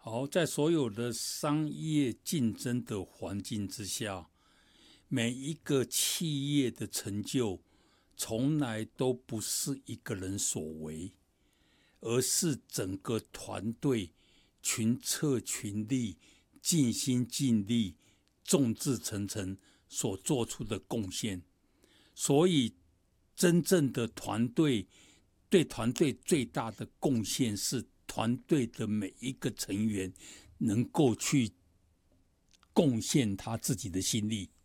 好，在所有的商业竞争的环境之下，每一个企业的成就从来都不是一个人所为，而是整个团队群策群力、尽心尽力、众志成城所做出的贡献。所以真正的团队对团队最大的贡献是团队的每一个成员能够去贡献他自己的心力。